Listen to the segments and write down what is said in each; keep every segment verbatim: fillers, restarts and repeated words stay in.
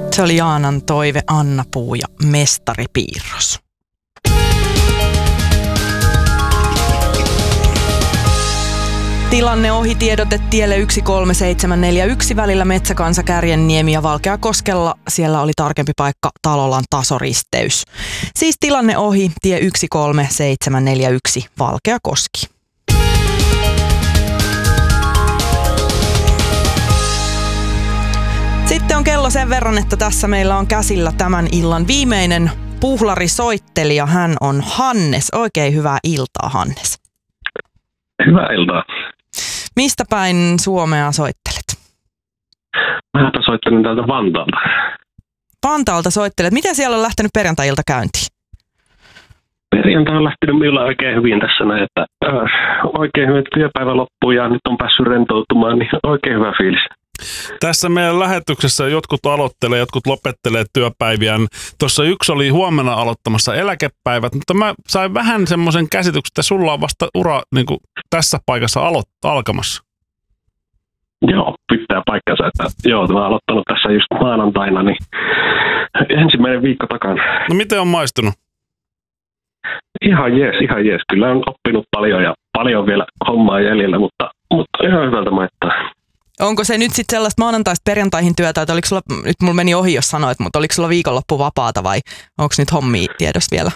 Se oli Jaanan toive, Anna Puu ja Mestari Piirros. Tilanne ohi, tiedote tielle yksi kolme seitsemän neljä yksi välillä Metsäkansa, Kärjenniemi ja Valkeakoskella. Siellä oli tarkempi paikka Talolan tasoristeys. Siis tilanne ohi, tie yksi kolme seitsemän neljä yksi Valkeakoski. Sitten on kello sen verran, että tässä meillä on käsillä tämän illan viimeinen puhlarisoittelija. Hän on Hannes. Oikein hyvää iltaa, Hannes. Hyvää iltaa. Mistä päin Suomea soittelet? Mä soittelen täältä Vantaalta. Vantaalta soittelet. Miten siellä on lähtenyt perjantai-ilta käyntiin? Perjantai on lähtenyt minulla oikein hyvin tässä näin, että äh, oikein hyvä työpäivä loppuu ja nyt on päässyt rentoutumaan, niin oikein hyvä fiilis. Tässä meidän lähetyksessä jotkut aloittelee, jotkut lopettelee työpäiviään. Tuossa yksi oli huomenna aloittamassa eläkepäivät, mutta mä sain vähän semmoisen käsityksen, että sulla on vasta ura niin kuin tässä paikassa alo- alkamassa. Joo, pitää paikkansa, että joo, mä oon aloittanut tässä just maanantaina, niin ensimmäinen viikko takana. No miten on maistunut? Ihan jees, ihan jees. Kyllä on oppinut paljon ja paljon vielä hommaa jäljellä, mutta, mutta ihan hyvältä maittaa. Onko se nyt sitten sellaista maanantaista perjantaihin työtä, että oliko sulla, nyt mulla meni ohi jos sanoit, mutta oliko sulla viikonloppu vapaata vai onko nyt hommia tiedossa vielä?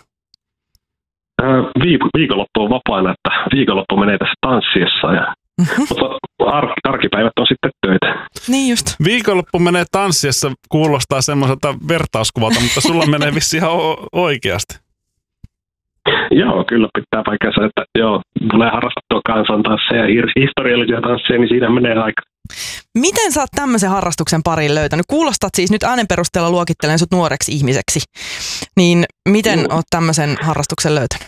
Viik- viikonloppu on vapaana, että viikonloppu menee tässä tanssiessa ja mm-hmm. mutta ar- arkipäivät on sitten töitä. Niin just. Viikonloppu menee tanssiessa, kuulostaa semmoiselta vertauskuvalta, mutta sulla menee vissiin ihan o- oikeasti. Joo, kyllä pitää paikkansa, että joo, tulee harrastettua kansantansseja ja historiallisia tansseja, niin siinä menee aika. Miten sä oot tämmöisen harrastuksen pariin löytänyt? Kuulostat siis nyt äänen perusteella luokittelen sut nuoreksi ihmiseksi. Niin miten mm. oot tämmöisen harrastuksen löytänyt?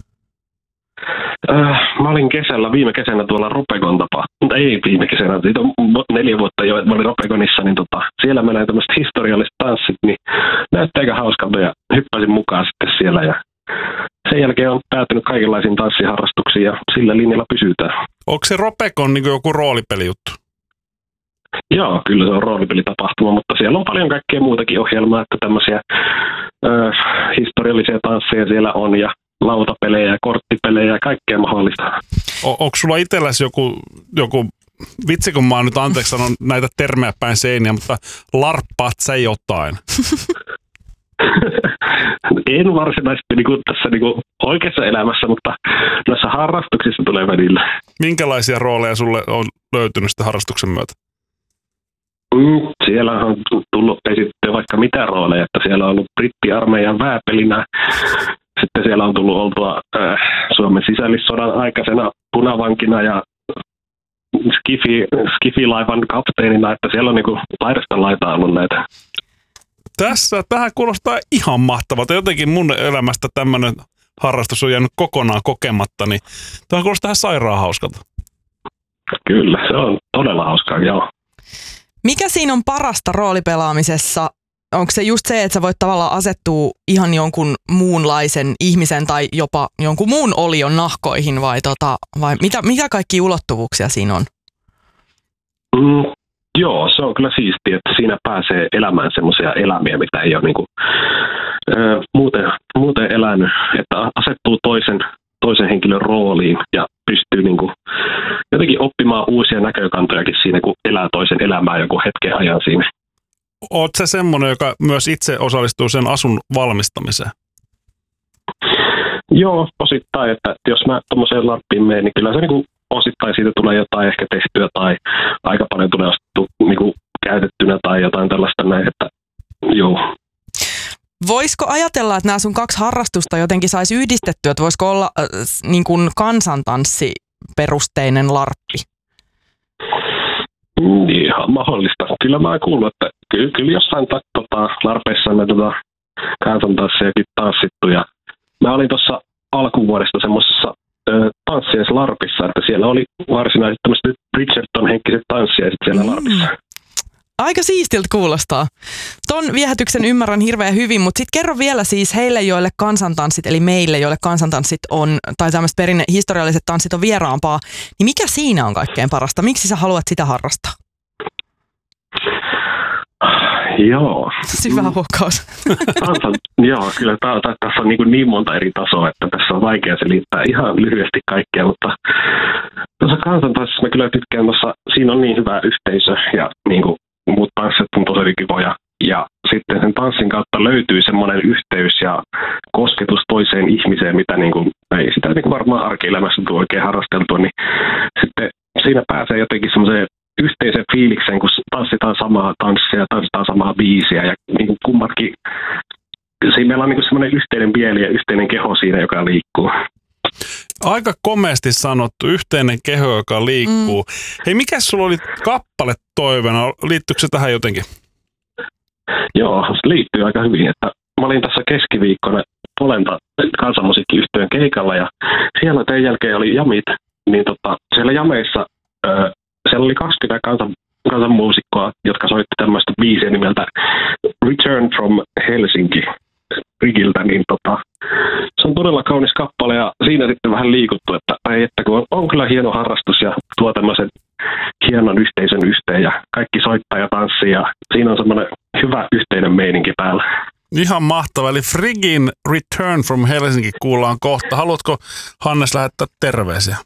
Äh, mä olin kesällä, viime kesänä tuolla Ropegon tapa, mutta ei viime kesänä, siitä on neljä vuotta jo, että mä olin Ropegonissa, niin tota, siellä menee tämmöiset historialliset tanssit, niin näyttää aika hauskalta ja hyppäsin mukaan sitten siellä ja sen jälkeen on päätynyt kaikenlaisiin tanssiharrastuksiin ja sillä linjalla pysytään. Onko se Ropekon niin joku roolipelijuttu? Joo, kyllä se on roolipelitapahtuma, mutta siellä on paljon kaikkea muutakin ohjelmaa, että tämmöisiä ö, historiallisia tansseja siellä on ja lautapelejä ja korttipelejä ja kaikkea mahdollista. O- onko sulla itselläsi joku, joku, vitsi kun mä oon nyt anteeksi sanon näitä termejä päin seiniä, mutta larppaat sä jotain? En varsinaisesti niin kuin tässä niin kuin oikeassa elämässä, mutta näissä harrastuksissa tulee välillä. Minkälaisia rooleja sulle on löytynyt sitä harrastuksen myötä? Mm, siellä on tullut esittyä vaikka mitä rooleja, että siellä on ollut brittiarmeijan vääpelinä. Sitten siellä on tullut oltua äh, Suomen sisällissodan aikaisena punavankina ja skifi, skifilaivan kapteenina, että siellä on niin kuin laidasta laitaa ollut näitä. Tässä, tähän kuulostaa ihan mahtavalta. Jotenkin mun elämästä tämmöinen harrastus on jäänyt kokonaan kokematta, niin tämä kuulostaa ihan sairaan hauskalta. Kyllä, se on todella hauskaa, joo. Mikä siinä on parasta roolipelaamisessa? Onko se just se, että sä voit tavallaan asettua ihan jonkun muunlaisen ihmisen tai jopa jonkun muun olion nahkoihin vai, tota, vai mitä, mitä kaikkia ulottuvuuksia siinä on? Mm. Joo, se on kyllä siistiä, että siinä pääsee elämään semmoisia elämiä, mitä ei ole niin kuin, ö, muuten, muuten elänyt, että asettuu toisen, toisen henkilön rooliin ja pystyy niin kuin, jotenkin oppimaan uusia näkökantojakin siinä, kun elää toisen elämää joku hetken ajan siinä. Oot sä semmoinen, joka myös itse osallistuu sen asun valmistamiseen? Joo, osittain, että jos mä tommoseen larppiin menen, niin kyllä se niin kuin osittain siitä tulee jotain ehkä tehtyä tai aika paljon tulee ostettu niin kuin käytettynä tai jotain tällaista näin, että joo. Voisiko ajatella, että nämä sun kaksi harrastusta jotenkin saisi yhdistettyä, että voisiko olla äh, niin kuin kansantanssiperusteinen larppi? Mm, ihan mahdollista. Kyllä mä oon kuullut, että kyllä, kyllä jossain ta, tota, larpeissa on tota, kansantanssiakin tanssittu ja mä olin tuossa alkuvuodesta semmoisessa tanssiaislarpissa, että siellä oli varsinaisesti tämmöiset Bridgerton-henkiset tanssiaiset siellä mm. larpissa. Aika siistiltä kuulostaa. Ton viehätyksen ymmärrän hirveän hyvin, mutta sitten kerro vielä siis heille, joille kansantanssit, eli meille, joille kansantanssit on, tai tämmöiset perinne historialliset tanssit on vieraampaa, niin mikä siinä on kaikkein parasta? Miksi sä haluat sitä harrastaa? Joo. Syvä huokkaus. Kansan, joo, kyllä tää, tää, tässä on niin, niin monta eri tasoa, että tässä on vaikea selittää ihan lyhyesti kaikkea, mutta tuossa kansantanssissa mä kyllä tykkään tuossa, siinä on niin hyvä yhteisö ja niin kuin, muut tanssit on tosi kivoja. Ja sitten sen tanssin kautta löytyy semmoinen yhteys ja kosketus toiseen ihmiseen, mitä niin kuin, ei sitä niin kuin varmaan arkielämässä tule oikein harrasteltua, niin sitten siinä pääsee jotenkin semmoiseen yhteisen fiiliksen, kun tanssitaan samaa tanssia ja tanssitaan samaa biisiä ja niin kuin kummatkin, siinä meillä on niin kuin semmoinen yhteinen mieli ja yhteinen keho siinä, joka liikkuu. Aika komeasti sanottu, yhteinen keho, joka liikkuu. Mm. Hei, mikä sulla oli kappale toiveena? Liittyykö se tähän jotenkin? Joo, se liittyy aika hyvin, että mä olin tässä keskiviikkona Polenta kansanmusiikkiyhtiön keikalla ja siellä tämän jälkeen oli jamit, niin tota, siellä jameissa ö, siellä oli kaksikymmentä kansan, kansanmuusikkoa, jotka soitti tämmöistä biisiä nimeltä Return from Helsinki Rigiltä, niin tota, se on todella kaunis kappale ja siinä sitten vähän liikuttu, että, ei, että kun on, on kyllä hieno harrastus ja tuo tämmöisen hienon yhteisön yhteen ja kaikki soittaa ja tanssii ja siinä on semmoinen hyvä yhteinen meininki päällä. Ihan mahtava, eli Frigin Return from Helsinki kuullaan kohta. Haluatko, Hannes, lähettää terveisiä?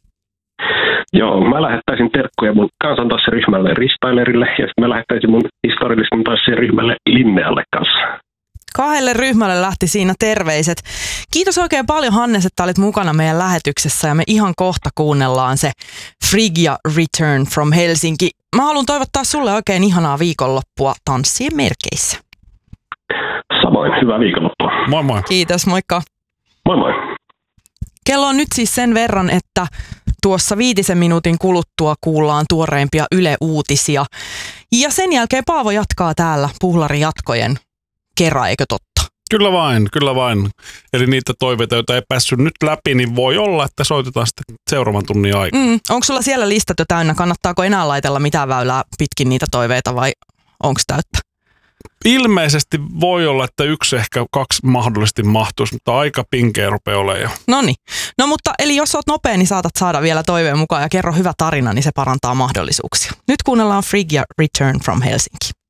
Joo, mä lähettäisin terkkuja mun kansantanssiryhmälle Ristailerille ja sitten mä lähettäisin mun historiallisten tanssien ryhmälle Linnealle kanssa. Kahdelle ryhmälle lähti siinä terveiset. Kiitos oikein paljon, Hannes, että olit mukana meidän lähetyksessä ja me ihan kohta kuunnellaan se Frigia Return from Helsinki. Mä haluan toivottaa sulle oikein ihanaa viikonloppua tanssien merkeissä. Samoin, hyvää viikonloppua. Moi moi. Kiitos, moikka. Moi moi. Kello on nyt siis sen verran, että tuossa viitisen minuutin kuluttua kuullaan tuoreimpia Yle-uutisia. Ja sen jälkeen Paavo jatkaa täällä Puhlari jatkojen kerran, eikö totta? Kyllä vain, kyllä vain. Eli niitä toiveita, joita ei päässyt nyt läpi, niin voi olla, että soitetaan sitten seuraavan tunnin aikaa. Mm, onko sulla siellä listat jo täynnä? Kannattaako enää laitella mitään väylää pitkin niitä toiveita vai onko täyttä? Ilmeisesti voi olla, että yksi ehkä kaksi mahdollisesti mahtuisi, mutta aika pinkeä rupeaa olemaan jo. Noniin. No mutta eli jos oot nopea, niin saatat saada vielä toiveen mukaan ja kerro hyvä tarina, niin se parantaa mahdollisuuksia. Nyt kuunnellaan Frigia Return from Helsinki.